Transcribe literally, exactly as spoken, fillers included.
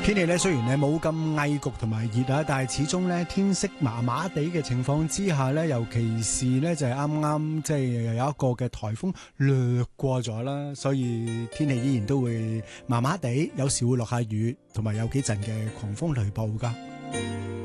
天氣咧雖然咧冇咁翳焗同埋熱啊，但係始終咧天色麻麻地嘅情況之下咧，尤其是咧就係啱啱即係又有一個嘅颱風掠過咗啦，所以天氣依然都會麻麻地，有時會落下雨，同埋有幾陣嘅狂風雷暴噶。